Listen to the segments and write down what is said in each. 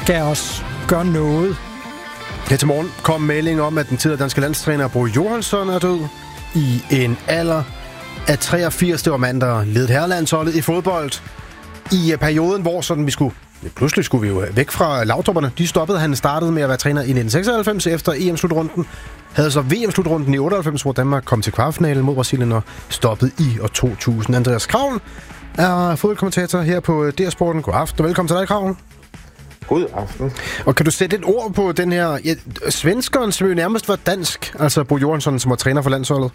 skal også gøre noget. Her til morgen kom melding om, at den tidligere danske landstræner Bo Johansson er død i en alder af 83. Det var mand, der ledte herrelandsholdet i fodbold. I perioden, hvor sådan pludselig skulle vi jo væk fra lavtopperne. De stoppede. Han startede med at være træner i 1996 efter EM-slutrunden. Havde så VM-slutrunden i 98, hvor Danmark kom til kvartfinalen mod Brasilien og stoppede i år 2000. Andreas Kravl er fodboldkommentator her på DR Sporten. God aften og velkommen til dig, Kravl. God aften. Og kan du sætte et ord på den her svenskeren, som jo nærmest var dansk, altså Bo Johansson, som var træner for landsholdet?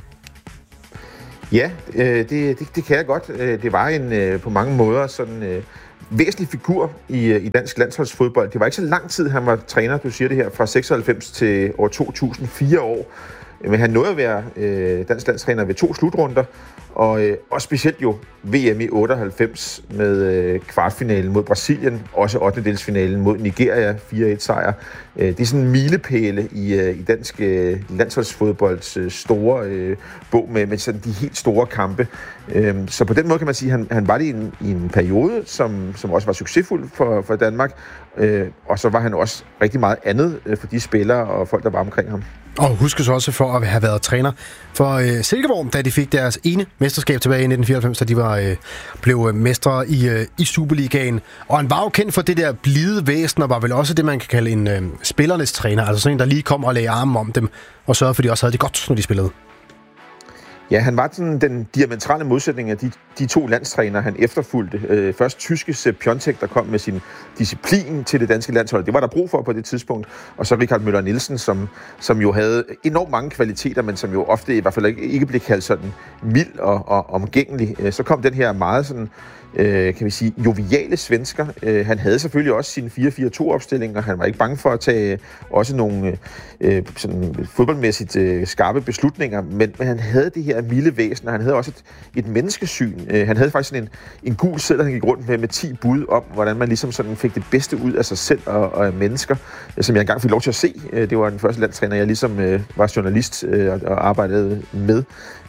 Ja, det kan jeg godt. Det var en på mange måder sådan væsentlig figur i dansk landsholdsfodbold. Det var ikke så lang tid, han var træner, du siger det her, fra 96 til år 2000, 4 år. Men han nåede at være dansk landstræner ved 2 slutrunder, og specielt jo VM i 98 med kvartfinalen mod Brasilien, også 8. mod Nigeria, 4-1 sejr. Det er sådan en milepæle i dansk landsholdsfodbolds store bog med sådan de helt store kampe. Så på den måde kan man sige, at han var det i en periode, som også var succesfuld for Danmark, og så var han også rigtig meget andet for de spillere og folk, der var omkring ham. Og huskes også for at have været træner for Silkeborg, da de fik deres ene mesterskab tilbage i 1994, da de blev mestre i Superligaen. Og han var jo kendt for det der blide væsen, og var vel også det, man kan kalde en spillernes træner. Altså sådan en, der lige kom og lagde armen om dem, og sørgede for, at de også havde det godt, når de spillede. Ja, han var sådan den diametrale modsætning af de 2 landstrænere, han efterfulgte. Først tyske Sepp Piontek, der kom med sin disciplin til det danske landshold. Det var der brug for på det tidspunkt. Og så Richard Møller Nielsen, som jo havde enormt mange kvaliteter, men som jo ofte i hvert fald ikke blev kaldt sådan mild og omgængelig. Så kom den her meget sådan, kan vi sige, joviale svensker. Han havde selvfølgelig også sine 4-4-2-opstillinger. Han var ikke bange for at tage også nogle sådan fodboldmæssigt skarpe beslutninger, men han havde det her milde væsen, og han havde også et menneskesyn. Han havde faktisk en gul seddel, han gik rundt med 10 bud om, hvordan man ligesom sådan fik det bedste ud af sig selv og af mennesker, som jeg engang fik lov til at se. Det var den første landstræner, jeg ligesom var journalist og arbejdede med.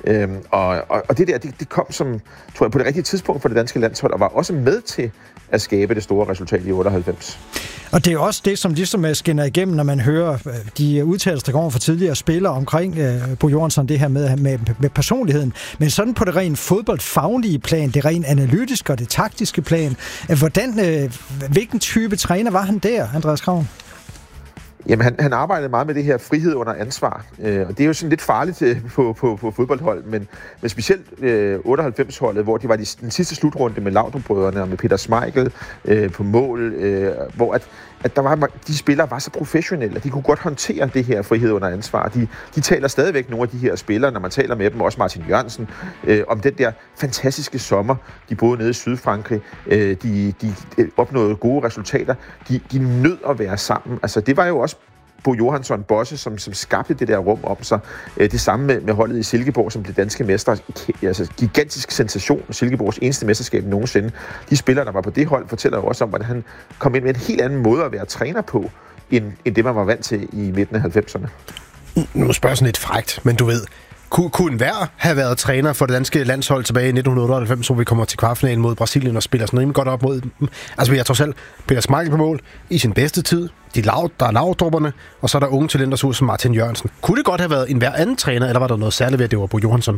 Og det der, det kom som, tror jeg, på det rigtige tidspunkt for det danske landshold, og var også med til at skabe det store resultat i 98. Og det er jo også det, som ligesom skinner igennem, når man hører de udtalelser, der kommer fra tidligere spillere omkring Bo Johansson, det her med personligheden. Men sådan på det rent fodboldfaglige plan, det rent analytiske og det taktiske plan, hvilken type træner var han der, Andreas Kravl? Jamen, han arbejdede meget med det her frihed under ansvar, og det er jo sådan lidt farligt på fodboldhold, men specielt 98-holdet, hvor det var den sidste slutrunde med Laudrup-brødrene og med Peter Schmeichel på mål, hvor at de spillere var så professionelle, at de kunne godt håndtere det her frihed under ansvar. De taler stadigvæk nogle af de her spillere, når man taler med dem, også Martin Jørgensen, om den der fantastiske sommer, de boede nede i Sydfrankrig, de opnåede gode resultater, de nød at være sammen. Altså, det var jo også Bo Johansson Bosse, som skabte det der rum om sig. Det samme med holdet i Silkeborg, som blev danske mestre. Altså gigantisk sensation. Silkeborgs eneste mesterskab nogensinde. De spillere, der var på det hold, fortæller jo også om, hvordan han kom ind med en helt anden måde at være træner på, end det, man var vant til i midten af 90'erne. Nu spørger jeg sådan lidt frækt, men du ved, kunne enhver have været træner for det danske landshold tilbage i 1998, hvor vi kommer til kvartfinalen mod Brasilien og spiller sådan rimelig godt op mod dem? Altså, jeg tror selv, Peter Schmeichel på mål i sin bedste tid. Der er lavdrupperne, og så er der unge talenter som Martin Jørgensen. Kunne det godt have været en hver anden træner, eller var der noget særligt ved, at det var Bo Johansson?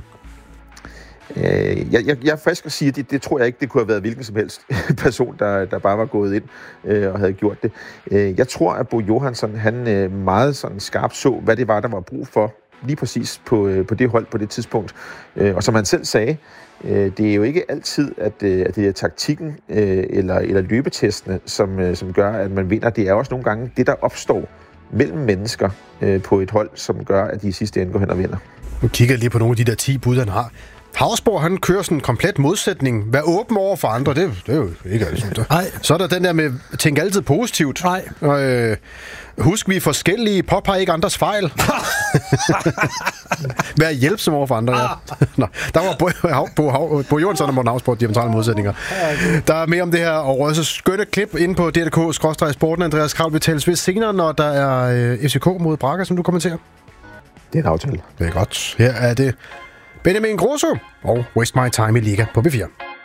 Jeg er frisk at sige, at det tror jeg ikke, det kunne have været hvilken som helst person, der bare var gået ind og havde gjort det. Jeg tror, at Bo Johansson, han meget sådan skarpt så, hvad det var, der var brug for lige præcis på det hold på det tidspunkt. Og som han selv sagde, det er jo ikke altid, at det er taktikken eller løbetestene, som gør, at man vinder. Det er også nogle gange det, der opstår mellem mennesker på et hold, som gør, at de i sidste ende går hen og vinder. Nu kigger jeg lige på nogle af de der 10 bud, han har. Havsborg, han kører sådan en komplet modsætning. Vær åben over for andre, det er jo ikke altid. Så er der den der med, tænk altid positivt. Nej. Husk, vi er forskellige, påpeger ikke andres fejl. Vær hjælpsom over for andre, ja. Nå, der var Bo Johansson og Morten Havsborg, diametrale modsætninger. Der er mere om det her, og også skønne klip inde på DRK/Sporten. Andreas Kravl, vi tales ved senere, når der er FCK mod Braga, som du kommenterer. Det er en aftale. Det er godt. Her er det Benjamin Grosso og Waste My Time i Liga på B4.